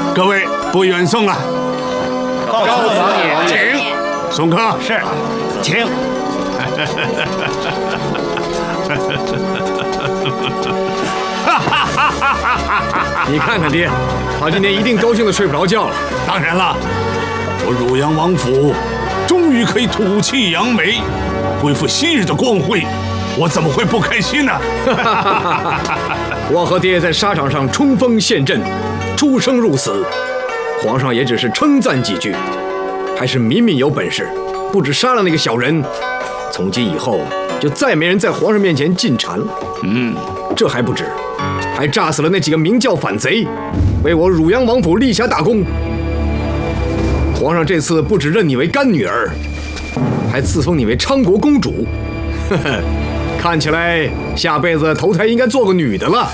各位不远送了， 告诉王爷， 请。宋科是，请。 你看看爹，他今天一定高兴的睡不着觉了。 当然了，我汝阳王府终于可以吐气扬眉，恢复昔日的光辉，我怎么会不开心呢？ 我和爹在沙场上冲锋陷阵，出生入死，皇上也只是称赞几句。还是敏敏有本事，不止杀了那个小人，从今以后就再没人在皇上面前进谗了。这还不止，还炸死了那几个明教反贼，为我汝阳王府立下大功。皇上这次不只认你为干女儿，还赐封你为昌国公主。呵呵，看起来下辈子投胎应该做个女的了。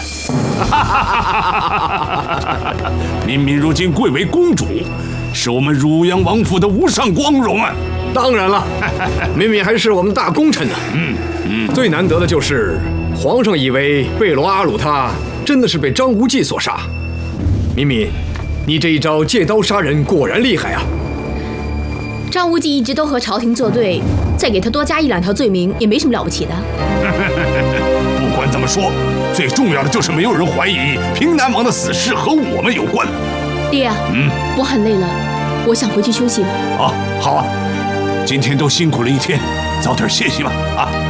敏敏如今贵为公主，是我们汝阳王府的无上光荣啊！ 当然了，敏敏还是我们大功臣呢。最难得的就是皇上以为贝罗阿鲁他真的是被张无忌所杀。敏敏，你这一招借刀杀人果然厉害啊！ 张无忌一直都和朝廷作对，再给他多加1、2条罪名也没什么了不起的。 不管怎么说，最重要的就是没有人怀疑平南王的死事和我们有关。 爹，我很累了，我想回去休息了。 好啊，今天都辛苦了一天，早点歇息吧啊！